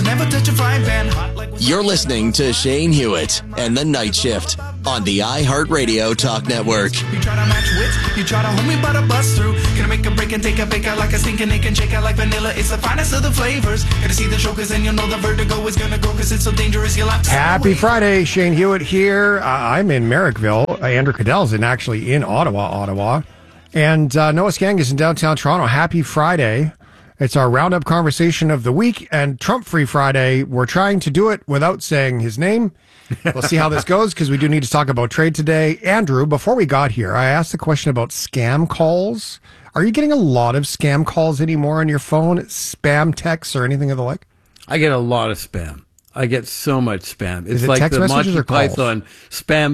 never touch a frying pan. Hot like You're listening to Shane Hewitt and the Night Shift on the iHeartRadio Talk Network. You try to match wits, you try to hold me but I bust through. Gonna make a break and take a bake out like a stinking egg and shake out like vanilla. It's the finest of the flavors. Gonna see the show cause then you'll know the vertigo is gonna go cause it's so dangerous you'll have to Happy Friday, Shane Hewitt here. I'm in Merrickville. Andrew Cadell's actually in Ottawa. And Noah Skang is in downtown Toronto. Happy Friday. It's our roundup conversation of the week and Trump-free Friday. We're trying to do it without saying his name. We'll see how this goes because we do need to talk about trade today. Andrew, before we got here, I asked the question about scam calls. Are you getting a lot of scam calls anymore on your phone? Spam texts or anything of the like? I get a lot of spam. I get so much spam. It's it like text the messages Monty or calls? Python spam,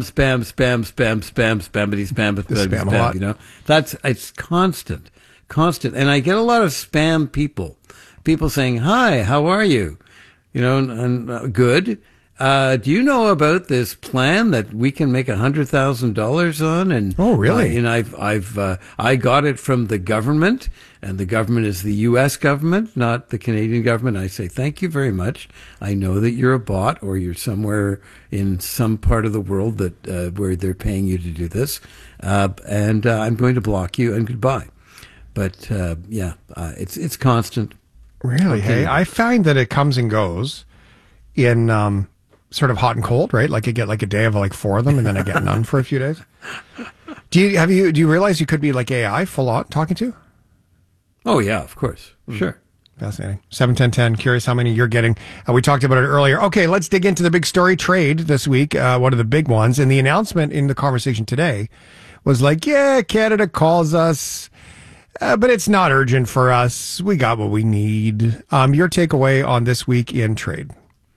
Spam a lot. you know. It's constant. And I get a lot of spam people saying, "Hi, how are you?" You know, and good. Do you know about this plan that we can make $100,000 on? And oh, really? And I got it from the government, and the government is the U.S. government, not the Canadian government. I say thank you very much. I know that you're a bot, or you're somewhere in some part of the world that where they're paying you to do this, and I'm going to block you and goodbye. But it's constant. Really? Okay. Hey, I find that it comes and goes in sort of hot and cold, right? Like you get like a day of like 4 of them, and then I get none for a few days. Do you realize you could be like AI full on talking to? Oh yeah, of course, sure. Fascinating. 71010. Curious how many you're getting. We talked about it earlier. Okay, let's dig into the big story trade this week. One of the big ones, and the announcement in the conversation today was like, yeah, Canada calls us. But it's not urgent for us. We got what we need. Your takeaway on this week in trade?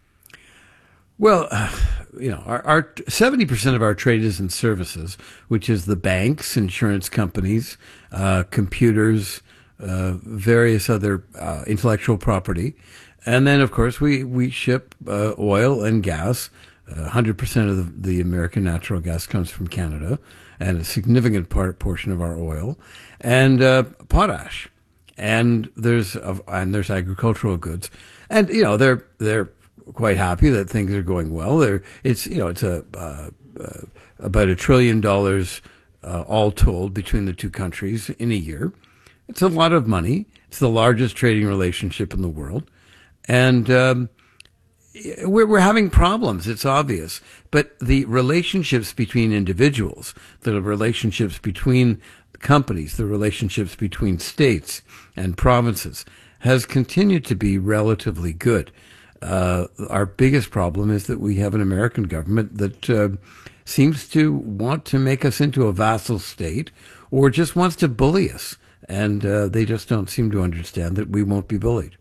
Well, our 70% of our trade is in services, which is the banks, insurance companies, computers, various other intellectual property, and then of course we ship oil and gas. 100% of the American natural gas comes from Canada, and a significant portion of our oil, and potash, and there's agricultural goods, and they're quite happy that things are going well. It's about $1 trillion all told between the two countries in a year. It's a lot of money. It's the largest trading relationship in the world, and we're having problems. It's obvious, but the relationships between individuals, the relationships between companies, the relationships between states and provinces has continued to be relatively good. Our biggest problem is that we have an American government that seems to want to make us into a vassal state, or just wants to bully us, and they just don't seem to understand that we won't be bullied.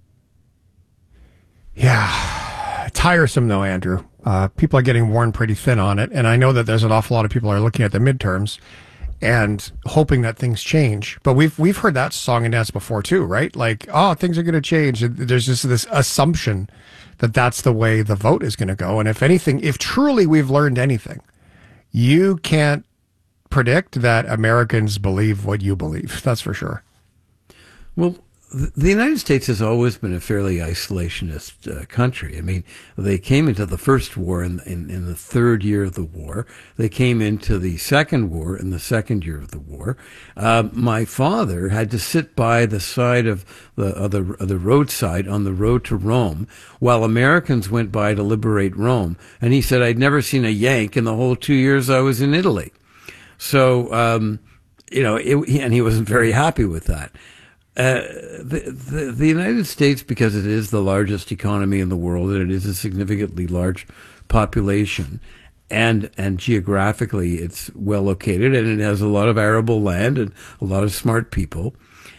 Yeah, tiresome though, Andrew. People are getting worn pretty thin on it, and I know that there's an awful lot of people are looking at the midterms and hoping that things change. But we've heard that song and dance before too, right? Like, oh, things are going to change. There's just this assumption that that's the way the vote is going to go. And if anything, if truly we've learned anything, you can't predict that Americans believe what you believe. That's for sure. Well, the United States has always been a fairly isolationist country. I mean, they came into the first war in the third year of the war. They came into the second war in the second year of the war. My father had to sit by the side of the roadside on the road to Rome while Americans went by to liberate Rome. And he said, I'd never seen a Yank in the whole 2 years I was in Italy. So, and he wasn't very happy with that. The United States, because it is the largest economy in the world and it is a significantly large population, and geographically it's well located and it has a lot of arable land and a lot of smart people,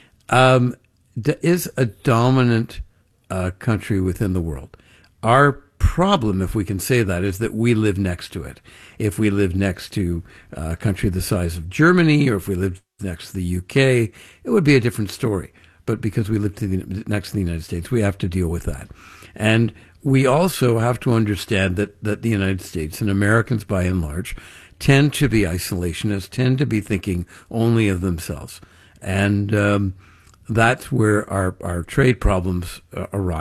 is a dominant country within the world. Our problem, if we can say that, is that we live next to it. If we live next to a country the size of Germany, or if we lived next to the UK, it would be a different story. But because we live next to the United States, we have to deal with that. And we also have to understand that the United States, and Americans by and large, tend to be isolationists, tend to be thinking only of themselves. And that's where our trade problems arise.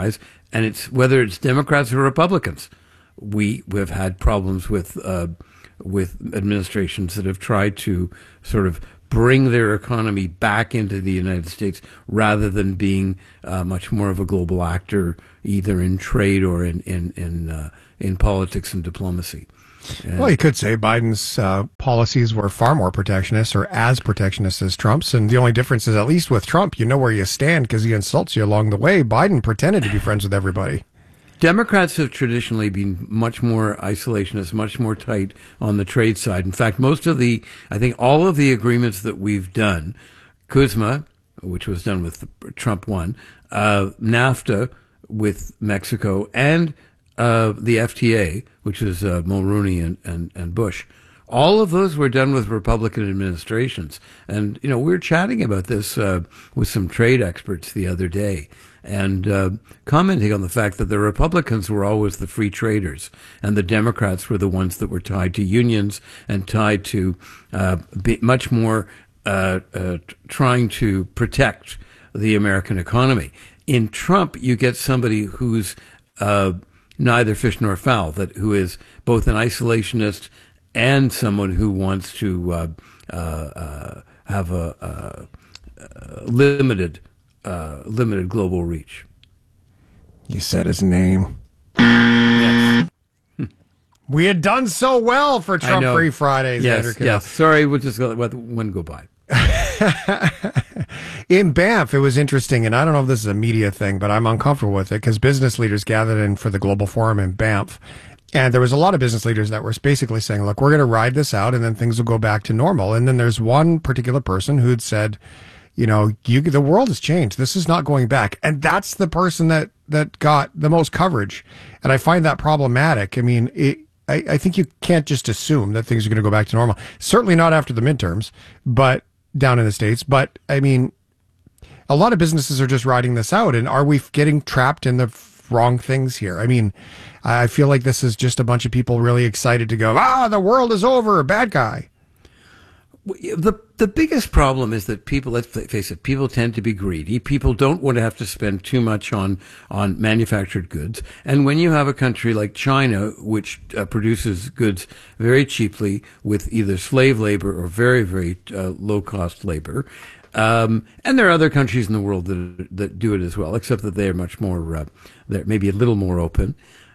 and it's whether it's Democrats or Republicans. We've had problems with administrations that have tried to sort of bring their economy back into the United States rather than being much more of a global actor, either in trade or in politics and diplomacy. Well, you could say Biden's policies were far more protectionist or as protectionist as Trump's. And the only difference is, at least with Trump, you know where you stand because he insults you along the way. Biden pretended to be friends with everybody. Democrats have traditionally been much more isolationist, much more tight on the trade side. In fact, I think all of the agreements that we've done, CUSMA, which was done with Trump one, NAFTA with Mexico, and the FTA, which is Mulroney and Bush, all of those were done with Republican administrations. And, we were chatting about this with some trade experts the other day, and commenting on the fact that the Republicans were always the free traders, and the Democrats were the ones that were tied to unions and tied to be much more trying to protect the American economy. In Trump, you get somebody who's neither fish nor fowl, who is both an isolationist and someone who wants to have a limited global reach. You said his name. Yes. We had done so well for Trump-free Fridays. Yes. Sorry, we'll just let one go by. In Banff, it was interesting, and I don't know if this is a media thing, but I'm uncomfortable with it because business leaders gathered in for the Global Forum in Banff. And there was a lot of business leaders that were basically saying, look, we're going to ride this out and then things will go back to normal. And then there's one particular person who'd said, the world has changed. This is not going back. And that's the person that got the most coverage. And I find that problematic. I mean, I think you can't just assume that things are going to go back to normal. Certainly not after the midterms, but down in the States. But I mean, a lot of businesses are just riding this out. And are we getting trapped in the wrong things here? I mean, I feel like this is just a bunch of people really excited to go, the world is over, bad guy. The biggest problem is that people, let's face it, people tend to be greedy. People don't want to have to spend too much on manufactured goods. And when you have a country like China, which produces goods very cheaply with either slave labor or very, very low-cost labor, and there are other countries in the world that do it as well, except that they are much more, they're maybe a little more open.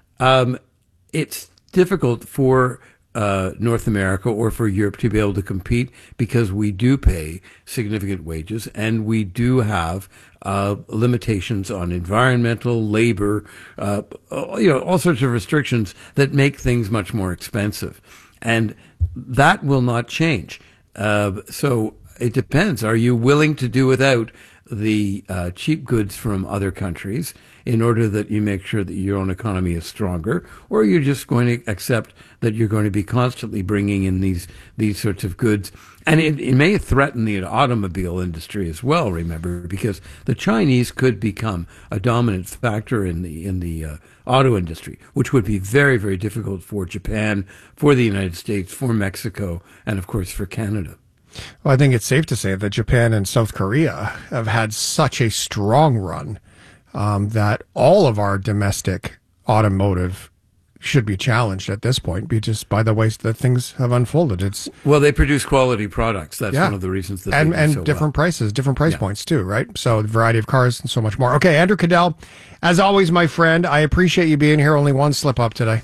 It's difficult for North America or for Europe to be able to compete because we do pay significant wages and we do have limitations on environmental, labor, all sorts of restrictions that make things much more expensive. And that will not change. So it depends. Are you willing to do without the cheap goods from other countries in order that you make sure that your own economy is stronger, or are you just going to accept that you're going to be constantly bringing in these sorts of goods? And it may threaten the automobile industry as well, remember, because the Chinese could become a dominant factor in the auto industry, which would be very, very difficult for Japan, for the United States, for Mexico, and of course for Canada. Well, I think it's safe to say that Japan and South Korea have had such a strong run that all of our domestic automotive should be challenged at this point, just by the ways that things have unfolded. They produce quality products. That's one of the reasons that they do so different prices, different price points too, right? So the variety of cars and so much more. Okay, Andrew Cadell, as always, my friend, I appreciate you being here. Only one slip up today.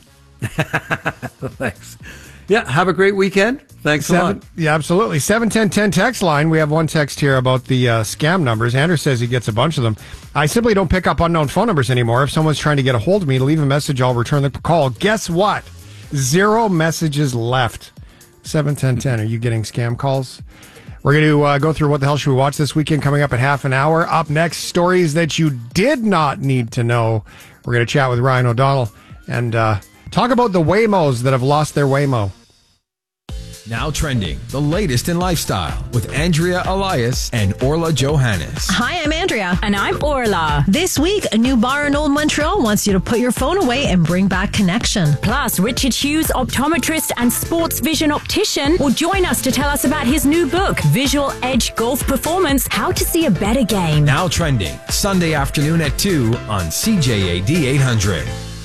Thanks. Yeah, have a great weekend. Thanks a lot. Yeah, absolutely. 71010 text line. We have one text here about the scam numbers. Andrew says he gets a bunch of them. I simply don't pick up unknown phone numbers anymore. If someone's trying to get a hold of me to leave a message, I'll return the call. Guess what? 0 messages left. 71010. Are you getting scam calls? We're going to go through what the hell should we watch this weekend coming up at half an hour. Up next, stories that you did not need to know. We're going to chat with Ryan O'Donnell and talk about the Waymos that have lost their Waymo. Now trending, the latest in lifestyle with Andrea Elias and Orla Johannes. Hi, I'm Andrea. And I'm Orla. This week, a new bar in Old Montreal wants you to put your phone away and bring back connection. Plus, Richard Hughes, optometrist and sports vision optician, will join us to tell us about his new book, Visual Edge Golf Performance, How to See a Better Game. Now trending, Sunday afternoon at 2 on CJAD 800.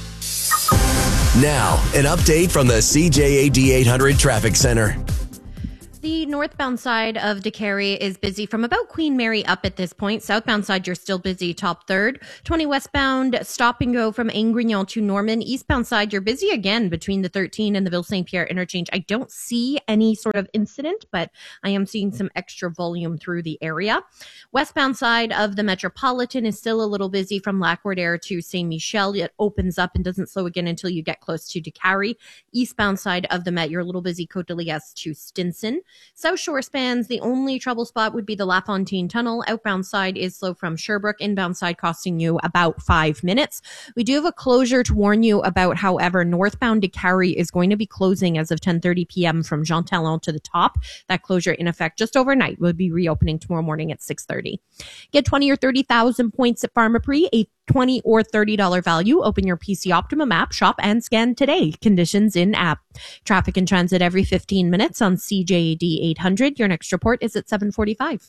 Now, an update from the CJAD 800 Traffic Center. The northbound side of DeCary is busy from about Queen Mary up at this point. Southbound side, you're still busy, top third. 20 westbound, stop and go from Angrignon to Norman. Eastbound side, you're busy again between the 13 and the Ville St. Pierre interchange. I don't see any sort of incident, but I am seeing some extra volume through the area. Westbound side of the Metropolitan is still a little busy from Lac-Wardair to Saint Michel. It opens up and doesn't slow again until you get close to DeCary. Eastbound side of the Met, you're a little busy Côte de Liesse to Stinson. South Shore spans, the only trouble spot would be the La Fontaine Tunnel. Outbound side is slow from Sherbrooke. Inbound side costing you about 5 minutes. We do have a closure to warn you about, however, northbound DeCary is going to be closing as of 10:30 p.m. from Jean Talon to the top. That closure in effect just overnight will be reopening tomorrow morning at 6:30. Get 20 or 30,000 points at Pharmaprix, a $20 or $30 value. Open your PC Optimum app, shop and scan today. Conditions in app. Traffic and transit every 15 minutes on CJAD 800. Your next report is at 7:45.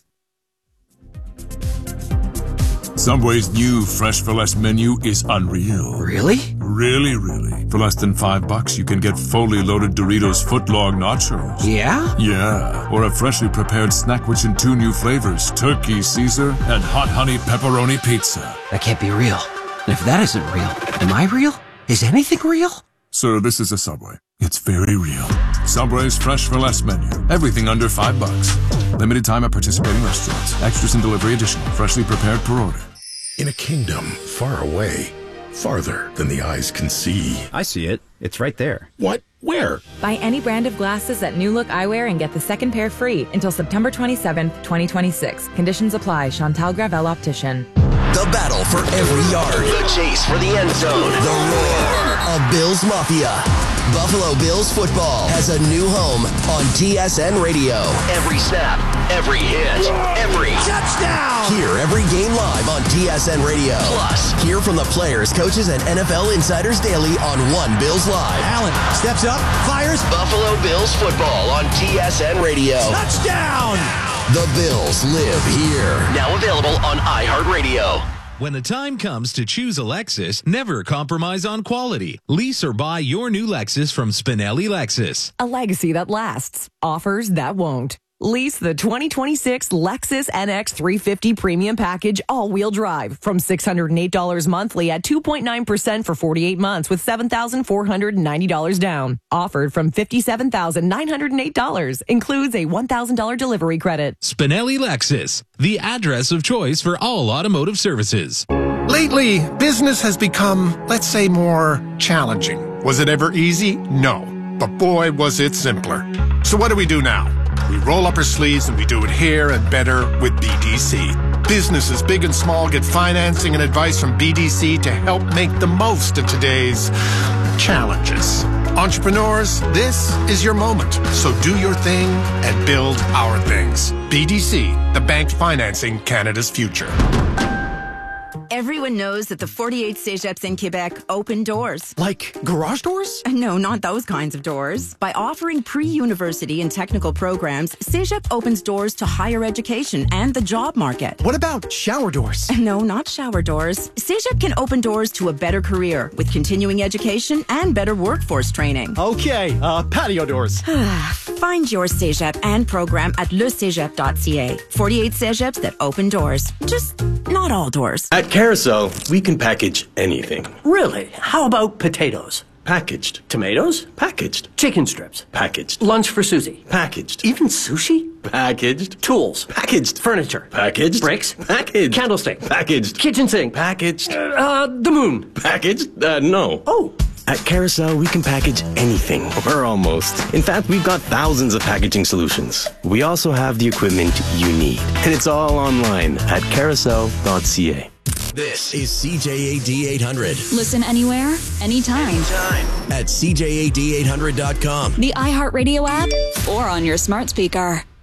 Subway's new Fresh for Less menu is unreal. Really? Really. For less than $5, you can get fully loaded Doritos footlong nachos. Yeah? Yeah. Or a freshly prepared snack rich in 2 new flavors, Turkey Caesar and Hot Honey Pepperoni Pizza. That can't be real. And if that isn't real, am I real? Is anything real? Sir, this is a Subway. It's very real. Subway's Fresh for Less menu. Everything under $5. Limited time at participating restaurants. Extras and delivery additional. Freshly prepared per order. In a kingdom far away, farther than the eyes can see. I see it. It's right there. What? Where? Buy any brand of glasses at New Look Eyewear and get the second pair free until September 27th, 2026. Conditions apply. Chantal Gravel Optician. The battle for every yard. The chase for the end zone. The roar of Bills Mafia. Buffalo Bills football has a new home on TSN Radio. Every snap, every hit, every touchdown. Hear every game live on TSN Radio. Plus, hear from the players, coaches, and NFL insiders daily on One Bills Live. Allen steps up, fires. Buffalo Bills football on TSN Radio. Touchdown! The Bills live here. Now available on iHeartRadio. When the time comes to choose a Lexus, never compromise on quality. Lease or buy your new Lexus from Spinelli Lexus. A legacy that lasts. Offers that won't. Lease the 2026 Lexus NX 350 Premium Package all-wheel drive from $608 monthly at 2.9% for 48 months with $7,490 down. Offered from $57,908. Includes a $1,000 delivery credit. Spinelli Lexus, the address of choice for all automotive services. Lately, business has become, let's say, more challenging. Was it ever easy? No. But boy, was it simpler. So what do we do now? We roll up our sleeves and we do it here and better with BDC. Businesses big and small get financing and advice from BDC to help make the most of today's challenges. Entrepreneurs, this is your moment. So do your thing and build our things. BDC, the bank financing Canada's future. Everyone knows that the 48 Cégeps in Quebec open doors. Like garage doors? No, not those kinds of doors. By offering pre-university and technical programs, Cégep opens doors to higher education and the job market. What about shower doors? No, not shower doors. Cégep can open doors to a better career with continuing education and better workforce training. Okay, patio doors. Find your Cégep and program at lecégep.ca. 48 Cégeps that open doors. Just not all doors. At Carousel, we can package anything. Really? How about potatoes? Packaged. Tomatoes? Packaged. Chicken strips? Packaged. Lunch for Susie? Packaged. Even sushi? Packaged. Tools? Packaged. Furniture? Packaged. Bricks? Packaged. Candlestick? Packaged. Kitchen sink? Packaged. The moon? Packaged? No. Oh. At Carousel, we can package anything, or almost. In fact, we've got thousands of packaging solutions. We also have the equipment you need, and it's all online at carousel.ca. This is CJAD 800. Listen anywhere, anytime. At CJAD800.com. The iHeartRadio app or on your smart speaker.